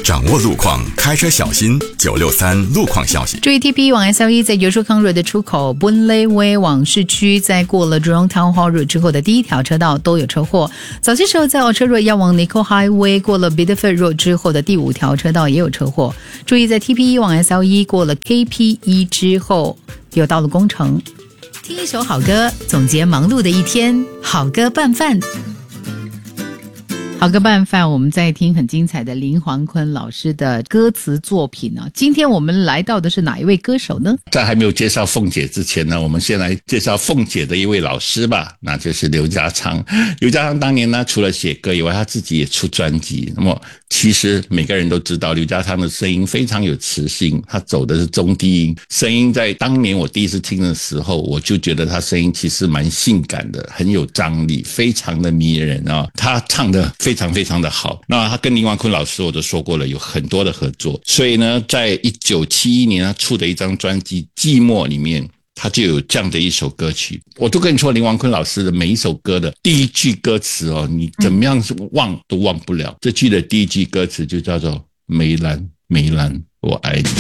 掌握路况，开车小心。963路况消息。 注意 TP 往 SLE 在油树康瑞的出口 Boonlay Way 往市区，在过了 Jurong Town Hall Road 之后的第一条车道都有车祸。早些时候在 Orchard Road 要往 Nicole Highway 过了 Bideford Road 之后的第5条车道也有车祸。注意在 TP 往 SLE 过了 KP1 之后有道路工程。听一首好歌，总结忙碌的一天，好歌拌饭。好歌拌饭，我们在听很精彩的林煌坤老师的歌词作品啊。今天我们来到的是哪一位歌手呢？ 在还没有介绍凤姐之前呢，我们先来介绍凤姐的一位老师吧，那就是刘家昌。刘家昌当年呢，除了写歌以外，他自己也出专辑。那么其实每个人都知道，刘家昌的声音非常有磁性，他走的是中低音，声音在当年我第一次听的时候，我就觉得他声音其实蛮性感的，很有张力，非常的迷人啊。他唱的非常非常的好。那他跟林煌坤老师我都说过了，有很多的合作。所以呢，在1971年他出的一张专辑《寂寞》里面，他就有这样的一首歌曲。我都跟你说，林煌坤老师的每一首歌的第一句歌词哦，你怎么样忘都忘不了。这句的第一句歌词就叫做梅兰梅兰我爱你。